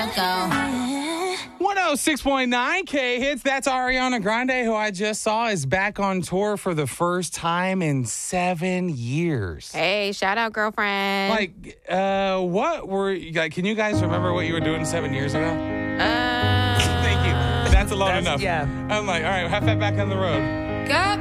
106.9 K hits. That's Ariana Grande, who I just saw is back on tour for the first time in 7 years. Hey, shout out, girlfriend. What were like? Can you guys remember what you were doing 7 years ago? Thank you. That's alone enough. Yeah. I'm like, all right, have that back on the road. Go.